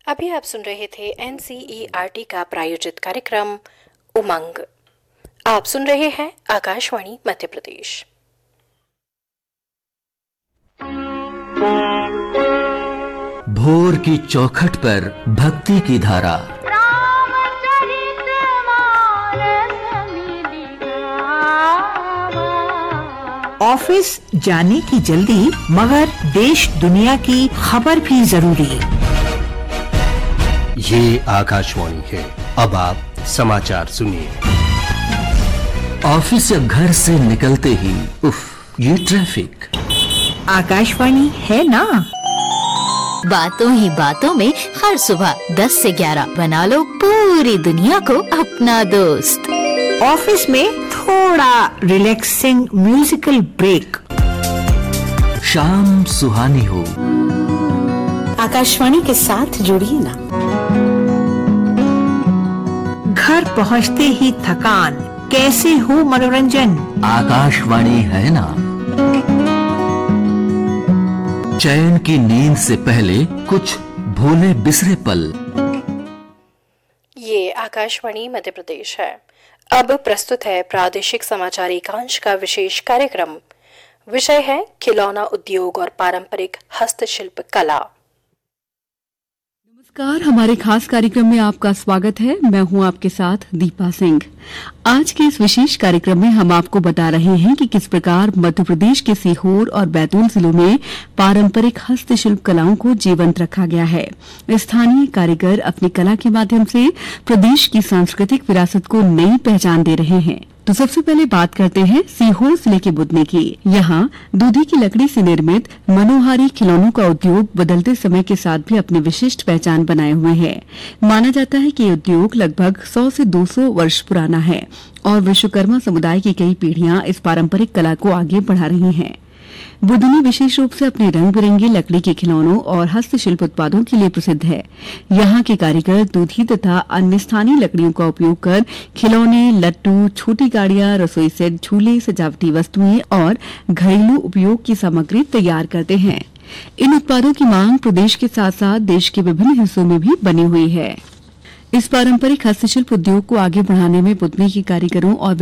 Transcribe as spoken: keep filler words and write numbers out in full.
अभी आप सुन रहे थे एनसीईआरटी का प्रायोजित कार्यक्रम उमंग। आप सुन रहे हैं आकाशवाणी मध्य प्रदेश। भोर की चौखट पर भक्ति की धारा, ऑफिस जाने की जल्दी मगर देश दुनिया की खबर भी जरूरी। ये आकाशवाणी है, अब आप समाचार सुनिए। ऑफिस या घर से निकलते ही उफ, ये ट्रैफिक। आकाशवाणी है ना। बातों ही बातों में हर सुबह दस से ग्यारह बना लो पूरी दुनिया को अपना दोस्त। ऑफिस में थोड़ा रिलैक्सिंग म्यूजिकल ब्रेक। शाम सुहानी हो, आकाशवाणी के साथ जुड़िए ना। घर पहुंचते ही थकान, कैसे हो मनोरंजन, आकाशवाणी है ना। चैन की नींद से पहले कुछ भूले बिसरे पल। ये आकाशवाणी मध्य प्रदेश है। अब प्रस्तुत है प्रादेशिक समाचार एकांश का विशेष कार्यक्रम। विषय है खिलौना उद्योग और पारंपरिक हस्तशिल्प कला। नमस्कार, हमारे खास कार्यक्रम में आपका स्वागत है। मैं हूं आपके साथ दीपा सिंह। आज के इस विशेष कार्यक्रम में हम आपको बता रहे हैं कि किस प्रकार मध्य प्रदेश के सीहोर और बैतूल जिलों में पारंपरिक हस्तशिल्प कलाओं को जीवंत रखा गया है। स्थानीय कारीगर अपनी कला के माध्यम से प्रदेश की सांस्कृतिक विरासत को नई पहचान दे रहे हैं। तो सबसे पहले बात करते हैं सीहोर जिले के बुदनी की। यहाँ दूधी की लकड़ी से निर्मित मनोहारी खिलौनों का उद्योग बदलते समय के साथ भी अपनी विशिष्ट पहचान बनाए हुए है। माना जाता है कि ये उद्योग लगभग सौ से दो सौ वर्ष पुराना है और विश्वकर्मा समुदाय की कई पीढ़ियां इस पारंपरिक कला को आगे बढ़ा रही हैं। बुदनी विशेष रूप से अपने रंग बिरंगे लकड़ी के खिलौनों और हस्तशिल्प उत्पादों के लिए प्रसिद्ध है। यहाँ के कारीगर दूधी तथा अन्य स्थानीय लकड़ियों का उपयोग कर खिलौने, लट्टू, छोटी गाड़ियां, रसोई सेट, झूले, सजावटी वस्तुएं और घरेलू उपयोग की सामग्री तैयार करते हैं। इन उत्पादों की मांग प्रदेश के साथ साथ देश के विभिन्न हिस्सों में भी बनी हुई है। इस पारंपरिक हस्तशिल्प उद्योग को आगे बढ़ाने में बुदनी के कारीगरों और